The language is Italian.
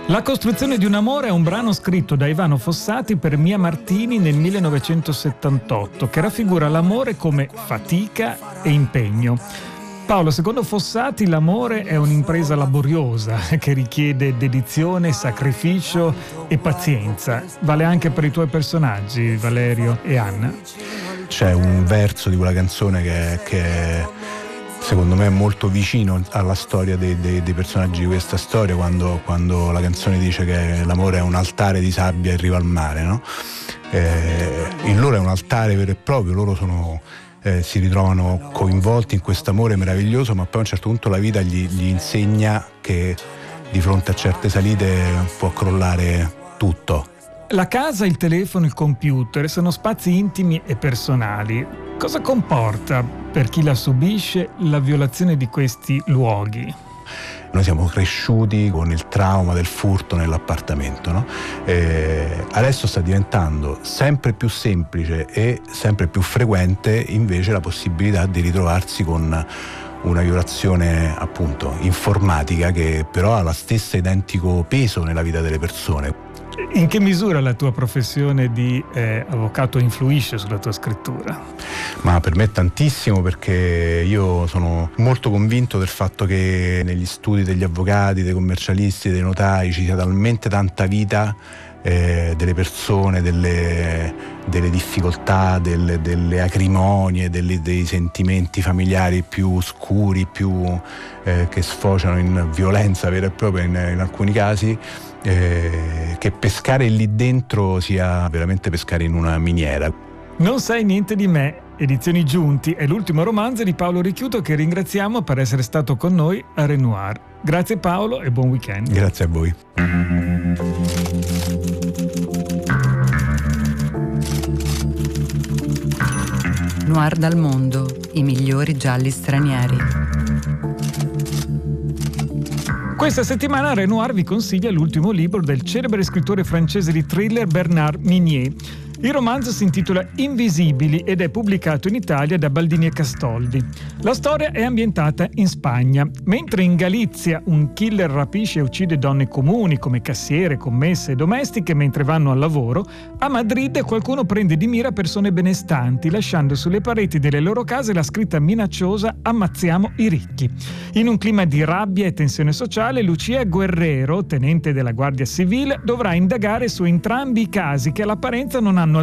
La costruzione di un amore è un brano scritto da Ivano Fossati per Mia Martini nel 1978, che raffigura l'amore come fatica e impegno. Paolo, secondo Fossati l'amore è un'impresa laboriosa che richiede dedizione, sacrificio e pazienza. Vale anche per i tuoi personaggi, Valerio e Anna? C'è un verso di quella canzone che secondo me è molto vicino alla storia dei personaggi di questa storia, quando la canzone dice che l'amore è un altare di sabbia in riva al mare, no? Il loro è un altare vero e proprio, loro si ritrovano coinvolti in questo amore meraviglioso, ma poi a un certo punto la vita gli insegna che di fronte a certe salite può crollare tutto. La casa, il telefono, il computer sono spazi intimi e personali. Cosa comporta per chi la subisce la violazione di questi luoghi? Noi siamo cresciuti con il trauma del furto nell'appartamento, no? Adesso sta diventando sempre più semplice e sempre più frequente invece la possibilità di ritrovarsi con una violazione appunto informatica che però ha lo stesso identico peso nella vita delle persone. In che misura la tua professione di avvocato influisce sulla tua scrittura? Ma per me tantissimo, perché io sono molto convinto del fatto che negli studi degli avvocati, dei commercialisti, dei notai ci sia talmente tanta vita delle persone, delle difficoltà, delle acrimonie, dei sentimenti familiari più scuri, che sfociano in violenza vera e propria in alcuni casi, che pescare lì dentro sia veramente pescare in una miniera. Non sai niente di me, Edizioni Giunti, è l'ultimo romanzo di Paolo Ricchiuto, che ringraziamo per essere stato con noi a Renoir. Grazie Paolo e buon weekend. Grazie a voi. Noir dal mondo, i migliori gialli stranieri. Questa settimana Renoir vi consiglia l'ultimo libro del celebre scrittore francese di thriller Bernard Minier. Il romanzo si intitola Invisibili ed è pubblicato in Italia da Baldini e Castoldi. La storia è ambientata in Spagna. Mentre in Galizia un killer rapisce e uccide donne comuni come cassiere, commesse e domestiche mentre vanno al lavoro, a Madrid qualcuno prende di mira persone benestanti, lasciando sulle pareti delle loro case la scritta minacciosa "Ammazziamo i ricchi". In un clima di rabbia e tensione sociale, Lucia Guerrero, tenente della Guardia Civile, dovrà indagare su entrambi i casi che all'apparenza non hanno